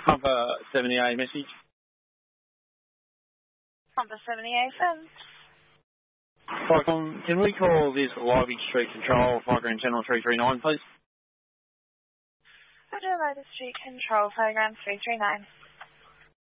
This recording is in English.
Pumper 70A message. Pumper 70A sent. Cyclone, can we call this Livy Street Control, Fire Ground Channel 339, please? Roger, Livy Street Control, Fire Ground 339.